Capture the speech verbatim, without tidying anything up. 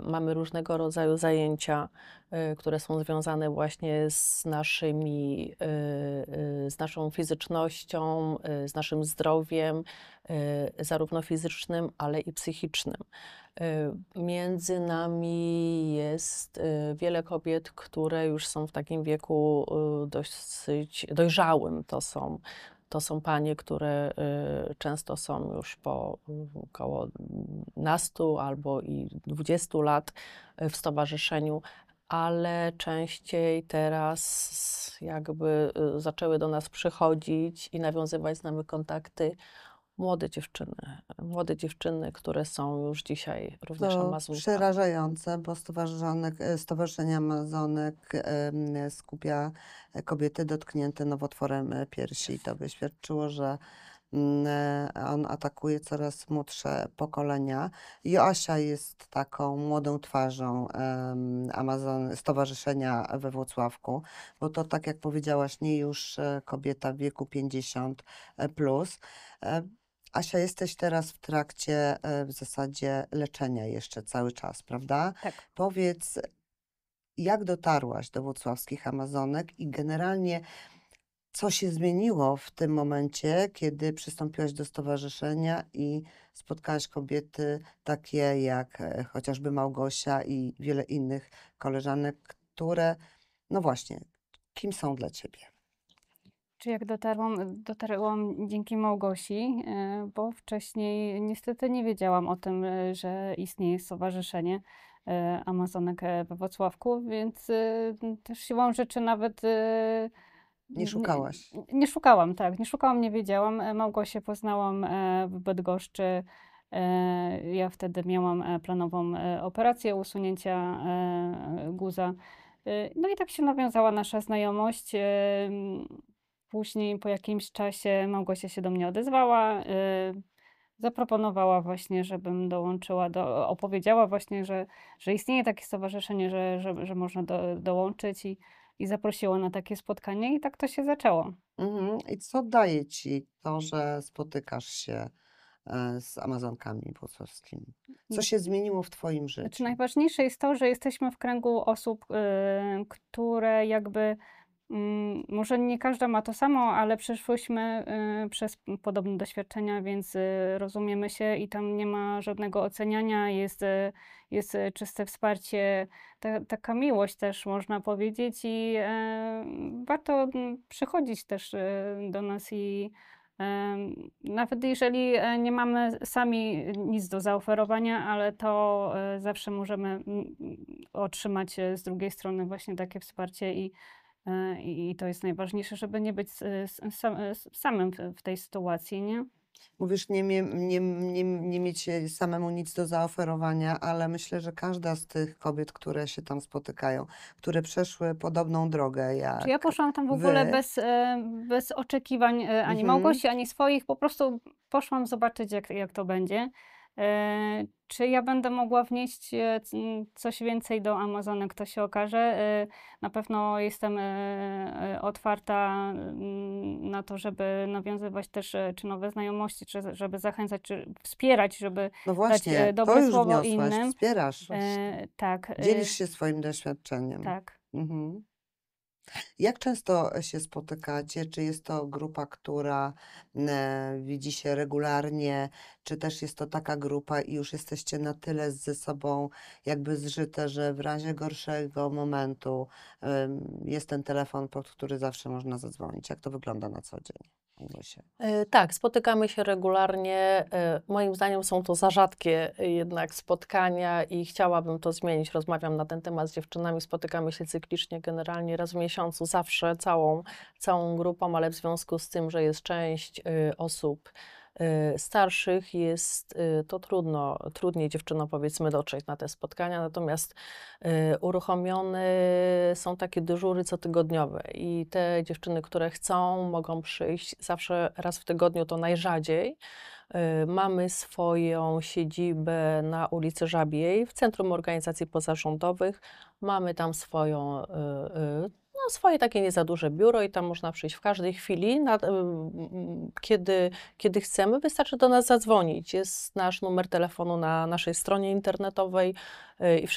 mamy różnego rodzaju zajęcia, y, które są związane właśnie z naszymi, y, y, z naszą fizycznością, y, z naszym zdrowiem, y, zarówno fizycznym, ale i psychicznym. Y, między nami jest y, wiele kobiet, które już są w takim wieku y, dosyć dojrzałym. To są To są panie, które y, często są już po y, około nastu albo i dwudziestu lat y, w stowarzyszeniu, ale częściej teraz jakby y, zaczęły do nas przychodzić i nawiązywać z nami kontakty młode dziewczyny. Młode dziewczyny, które są już dzisiaj również To Amazonkami. przerażające, bo stowarzyszonek, e, Stowarzyszenie Amazonek em, skupia e, kobiety dotknięte nowotworem e, piersi. To by świadczyło, że mm, e, on atakuje coraz młodsze pokolenia. Joasia jest taką młodą twarzą em, Amazon, stowarzyszenia we Włocławku, bo to, tak jak powiedziałaś, nie już e, kobieta w wieku pięćdziesiąt plus. E, Asia, jesteś teraz w trakcie e, w zasadzie leczenia jeszcze cały czas, prawda? Tak. Powiedz, jak dotarłaś do włocławskich Amazonek i generalnie co się zmieniło w tym momencie, kiedy przystąpiłaś do stowarzyszenia i spotkałaś kobiety takie jak e, chociażby Małgosia i wiele innych koleżanek, które, no właśnie, kim są dla ciebie? Czy jak dotarłam, dotarłam dzięki Małgosi, e, bo wcześniej niestety nie wiedziałam o tym, e, że istnieje stowarzyszenie e, Amazonek e, we Włocławku, więc e, też siłą rzeczy nawet e, Nie szukałaś? nie, nie szukałam, tak, nie szukałam, nie wiedziałam. E, Małgosię poznałam e, w Bydgoszczy. E, Ja wtedy miałam e, planową e, operację usunięcia e, guza. E, No i tak się nawiązała nasza znajomość. E, Później po jakimś czasie Małgosia się do mnie odezwała. Y, zaproponowała właśnie, żebym dołączyła do, opowiedziała właśnie, że, że istnieje takie stowarzyszenie, że, że, że można do, dołączyć i, i zaprosiła na takie spotkanie i tak to się zaczęło. Mhm. I co daje ci to, że spotykasz się e, z Amazonkami włocławskimi? Co No, się zmieniło w twoim znaczy życiu? najważniejsze jest to, że jesteśmy w kręgu osób, y, które jakby Mm, może nie każda ma to samo, ale przeszłyśmy y, przez p- podobne doświadczenia, więc y, rozumiemy się i tam nie ma żadnego oceniania, jest, y, jest y, czyste wsparcie, ta, taka miłość też można powiedzieć i e, warto mm, przychodzić też y, do nas i e, nawet jeżeli e, nie mamy sami nic do zaoferowania, ale to e, zawsze możemy mm, otrzymać e, z drugiej strony właśnie takie wsparcie i E, I i to jest najważniejsze, żeby nie być s s sam s samym w w tej sytuacji, nie? Mówisz, nie, mie, nie, nie, nie mieć e, samemu nic do zaoferowania, ale myślę, że każda z tych kobiet, które się tam spotykają, które przeszły podobną drogę Czy ja jak poszłam tam w ogóle wy, bez, e, bez oczekiwań, e, ani mhm. Małgosi, ani swoich, po prostu poszłam zobaczyć, jak jak to będzie. E, Czy ja będę mogła wnieść, e, c m, coś więcej do Amazonek, to się okaże. E, na pewno jestem, e, e, otwarta, mm, na to, żeby nawiązywać też, e, czy nowe znajomości, czy żeby zachęcać, czy wspierać, żeby No dać, właśnie, e, to dobre już słowo wniosłaś, innym. wspierasz, E, tak, dzielisz e, się swoim doświadczeniem. tak. Mhm. Jak często się spotykacie? Czy jest to grupa, która e, widzi się regularnie, czy też jest to taka grupa i już jesteście na tyle ze sobą jakby zżyte, że w razie gorszego momentu em, jest ten telefon, pod który zawsze można zadzwonić? Jak to wygląda na co dzień? Małgosia? E, Tak, spotykamy się regularnie. E, Moim zdaniem są to za rzadkie e, jednak spotkania i chciałabym to zmienić. Rozmawiam na ten temat z dziewczynami, spotykamy się cyklicznie, generalnie raz w miesiącu, zawsze całą, całą grupą, ale w związku z tym, że jest część e, osób e, starszych, jest e, to trudno, trudniej dziewczynom powiedzmy dotrzeć na te spotkania, natomiast e, uruchomione są takie dyżury cotygodniowe i te dziewczyny, które chcą, mogą przyjść zawsze raz w tygodniu, to najrzadziej. Y, Mamy swoją siedzibę na ulicy Żabiej w Centrum Organizacji Pozarządowych. Mamy tam swoją, y, y, no, swoje takie nie za duże biuro i tam można przyjść w każdej chwili, na, y, mm, kiedy, kiedy chcemy. Wystarczy do nas zadzwonić. Jest nasz numer telefonu na naszej stronie internetowej y, i